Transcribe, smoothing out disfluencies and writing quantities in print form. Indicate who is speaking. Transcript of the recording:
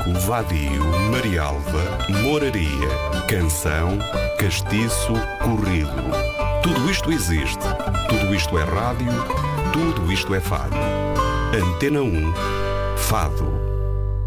Speaker 1: vadio, marialva, moraria, canção, castiço, corrido. Tudo isto existe, tudo isto é rádio, tudo isto é fado. Antena 1, Fado.